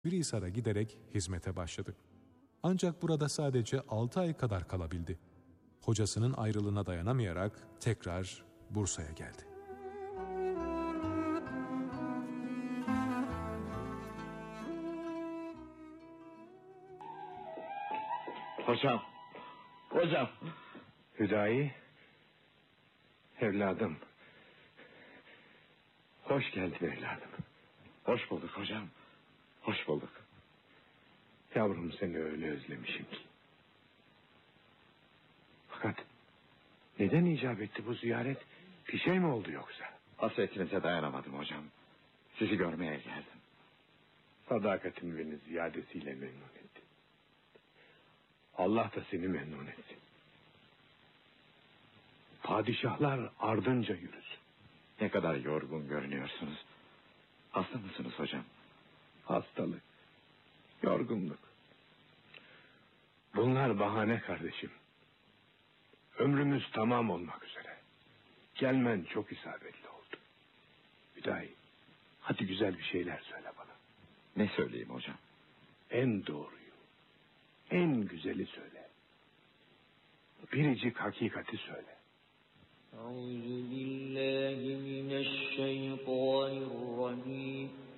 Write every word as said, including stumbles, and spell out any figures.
Sivrihisar'a giderek hizmete başladı. Ancak burada sadece altı ay kadar kalabildi. Hocasının ayrılığına dayanamayarak tekrar Bursa'ya geldi. Hocam, hocam. Hüdayi, evladım. Hoş geldin evladım. Hoş bulduk hocam, hoş bulduk. Yavrum, seni öyle özlemişim ki. Fakat neden icap etti bu ziyaret? Bir şey mi oldu yoksa? Hasretinize dayanamadım hocam. Sizi görmeye geldim. Sadakatin beni ziyadesiyle memnun etti. Allah da seni memnun etsin. Padişahlar ardınca yürüsün. Ne kadar yorgun görünüyorsunuz. Hasta mısınız hocam? Hastalık, yorgunluk. Bunlar bahane kardeşim. Ömrümüz tamam olmak üzere. Gelmen çok isabetli oldu. Hüdayi, hadi güzel bir şeyler söyle bana. Ne söyleyeyim hocam? En doğruyu, en güzeli söyle. Biricik hakikati söyle. Euzubillahimineşşeytanirracim.